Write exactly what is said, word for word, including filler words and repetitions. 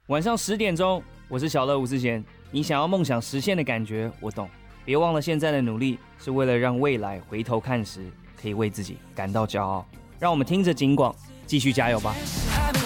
晚上十点钟，我是小乐吴思贤。你想要梦想实现的感觉，我懂。别忘了，现在的努力是为了让未来回头看时，可以为自己感到骄傲。让我们听着警广，继续加油吧。